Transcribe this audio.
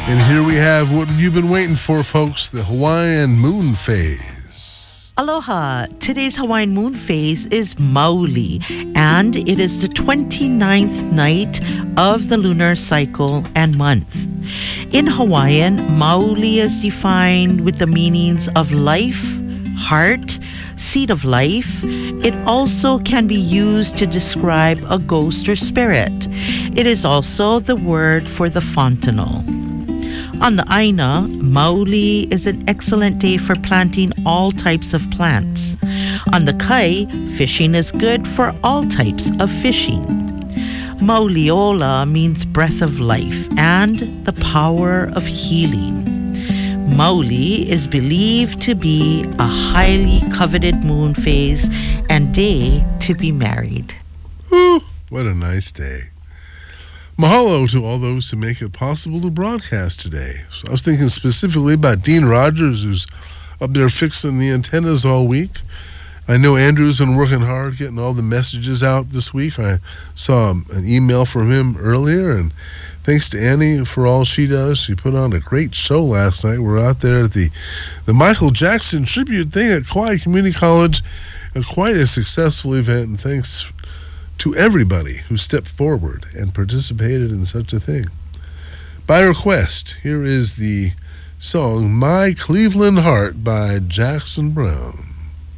And here we have what you've been waiting for, folks, the Hawaiian moon phase. Aloha. Today's Hawaiian moon phase is Mauli, and it is the 29th night of the lunar cycle and month. In Hawaiian, Mauli is defined with the meanings of life, heart, seed of life. It also can be used to describe a ghost or spirit. It is also the word for the fontanel. On the Aina, Mauli is an excellent day for planting all types of plants. On the Kai, fishing is good for all types of fishing. Mauliola means breath of life and the power of healing. Mauli is believed to be a highly coveted moon phase and day to be married. Whew, what a nice day. Mahalo to all those who make it possible to broadcast today. So I was thinking specifically about Dean Rogers, who's up there fixing the antennas all week. I know Andrew's been working hard getting all the messages out this week. I saw an email from him earlier, and thanks to Annie for all she does. She put on a great show last night. We're out there at the Michael Jackson tribute thing at Kauai Community College. Quite a successful event, and thanks to everybody who stepped forward and participated in such a thing. By request, here is the song My Cleveland Heart by Jackson Browne.